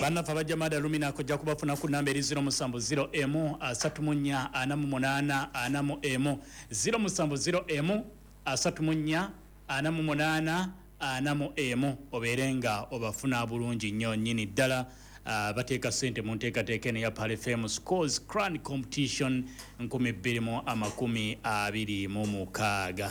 Abanafa bajamada lumina kujja kubafuna ku namba eri 070 34 48 40 070 34 48 40 oberenga obafuna bulungi nnyo nnyini ddala. Bateeka sente mu nteekateeka eno ya Pale FM Scores Crown Competition 2026.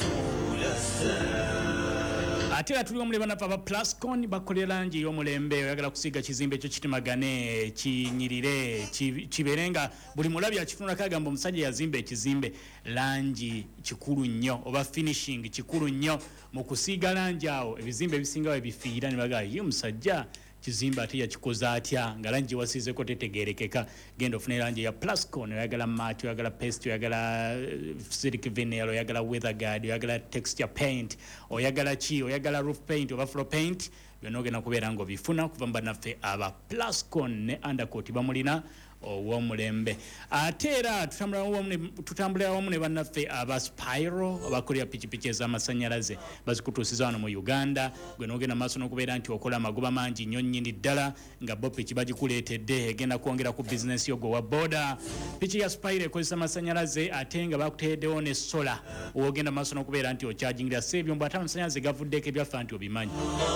Ate tuli omule banafa ba Plascon bakolera langi y'omulembe oyagala kusiga kizimbe ekyo kitimagane kinyirire kiberenga buli mulabi akifuna kagamba omusajja yazimba ekizimbe langi kikulu nnyo oba finishing kikulu nnyo mu kusiga langi awo ebizimbe ebisinga ebifiira ne baga ye musajja kizimba ate yakikoza atya nga langi wasizeko tetegerekeka. Genda ofune langi ya Plascon oyagala matte oyagala paste oyagala silk vinyl oyagala weather guard oyagala texture paint oyagala oyagala roof paint oba floor paint byonna ogenda kubeera nga obifuna kuva mu bannaffe aba Plascon ne Undercoat bamulina ow'omulembe. Ate era tutambulira wamu ne bannaffe aba Spyro abakolera pikipiki ez'amasannyalaze bazikutuusiza wano mu Uganda. Gwe n'ogenda maaso n'okubeera nti okola amagoba mangi nnyo nnyini ddala nga bo piki bagikuleetedde egenda kwongera ku bizinesi yo gwe wa boda. Piki ya Spyro ekozesa amasannyalaze ate nga bakuteeddewo ne sola ogenda maaso n'okubeera nti okyajingira seebyombo ate amasannyalaze gavuddeko ebyaffa nti obimanyi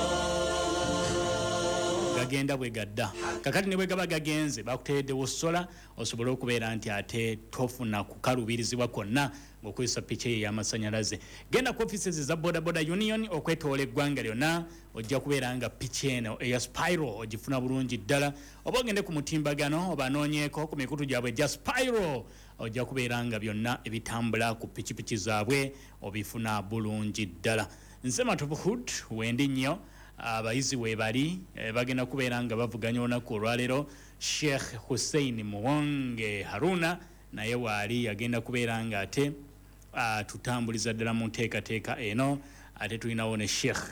gagenda bwe gadda kakati ne bwe gaba gagenze bakuteeddewo sola osobole okubeera nti ate tofuna kukalubirizibwa kwonna ng'okozesa piki eyo ey'amasannyalaze. Genda ku offices za Boda Boda Union okwetoola eggwanga lyonna ojja kubeera nga piki eno eya Spyro ogifuna bulungi ddala oba ogende ku mutimbagano obanoonyeeko ku mikutu gyabwe gya Spyro ojja kubeera nga byonna ebitambula ku pikipiki zaabwe obifuna bulungi ddala. Nze Matobuhood wendi nnyo abayizi webali bagenda kubeera nga bavuganya olunaku olwaleero. Sheikh Hussein Muwonge Haruna naye waali agenda kubeera nga ate tutambuliza ddala mu nteekateeka eno. Ate tulinawo ne Sheikh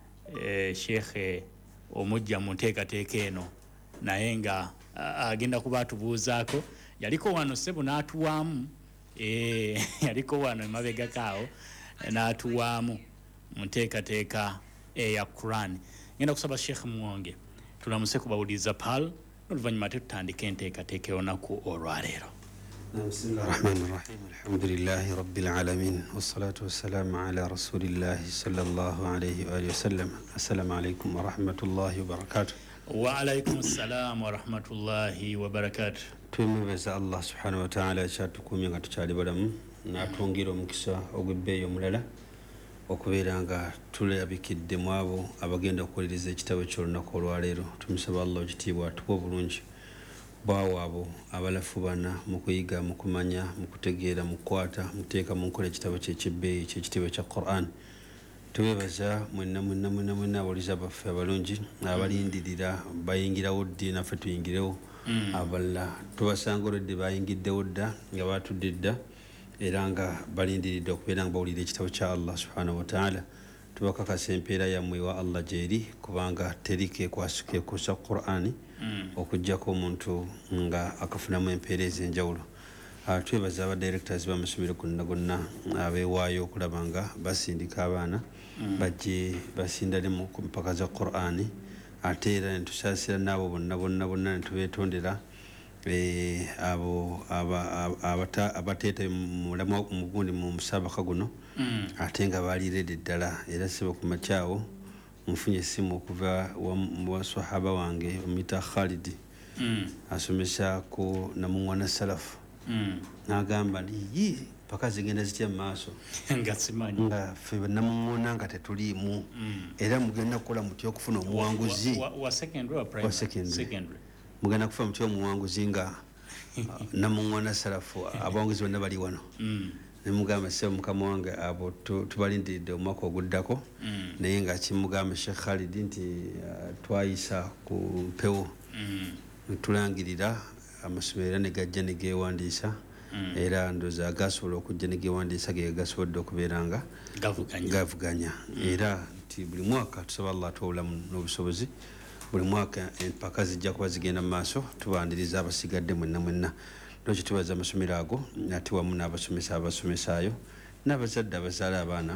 omujja mu nteekateeka eno naye nga agenda kuba atubuuzaako. Yaliko wano ssebo n'atuwaamu yaliko wano emabegakaawo n'atuwaamu mu nteekateeka eya Quran. Ngenda kusaba Sheikh Muwonge tulamuse kubawuliza pal oluvannyuma ate tutandika enteekateeka olunaku olwaleero. Bismillahirrahmanirrahim. Alhamdulillahi rabbil alamin wassalatu wassalamu ala rasulillahi sallallahu alayhi wa alihi wasallam. Assalamu alaykum wa rahmatullahi wa barakatuh. Wa alaykum assalam wa rahmatullahi wa barakatuh. Twemebeza Allah subhanahu wa ta'ala kyatukumye nga tukyali balamu n'atwongera omukisa ogw'ebbeeyi omulala okubeera nga tulabikidde mu abo abagenda okukolereza ekitabo ky'olunaku olwaleero. Tumusaba Allah ekitiibwa atuwe obulungi bwawo abo abalafu bana mu kuyiga mu kumanya mu kutegeera mu kukwata mu kuteeka mu nkola ekitabo ky'ekibbeeyi ky'ekitabo kya Quran. Tubeebaza mwenna abawuliza baffe abalungi abalindirira bayingirawo ddi naffe tuyingirewo abalala tubasanga olwedde bayingiddewo dda nga batudde dda era nga balindiridde okubeera nga bawulira ekitabo kya Allah subhanahu wa ta'ala. Tubakakasa empeera yammwe wa Allah gyeri kubanga teri kekwasa Qur'ani okuggyako omuntu nga akafunamu empeera ez'enjawulo. Twebaza aba directors b'amasomero gonna abeewaayo okulaba nga basindika abaana bajje basindane mu mpaka za Qur'ani. Ate era ne tusaasira n'abo bonna ne tubeetondera abo abateeta mugundi mu musabaka guno ate nga baali redi ddala. Era siba ku makyawo nfunye essimu okuva wa sahaba wange omuyita Khalid asomesa ku Namuŋwana Salafu n'agamba nti paka zigenda zitya mu maaso nga ffe Namuŋwana nga tetuliimu era mugenda kukola mutya okufuna omuwanguzi wa secondary mugenda kufa mutya omuwanguzi nga Namuŋwana Salafu abawanguzi bonna bali wano. Nemugamba sebo mukama wange abo tubalindiridde omwaka oguddako naye nga kimugamba Sheikh Khalid nti twayisa ku mpewo netulangirira amasomero ne gajja ne geewandiisa era ndoza agasobola okujja ne geewandiisa ge gasobodde okubeera nga gavuganya era nti buli mwaka tusaba Allah atuwe obulamu n'obusobozi. Buli mwaka empaka zijja kuba zigenda mu maaso tubandiriza abasigadde mwenna lwaki tubaza amasomero ago ate wamu n'abasomesa abasomesaayo n'abazadde abazaala abaana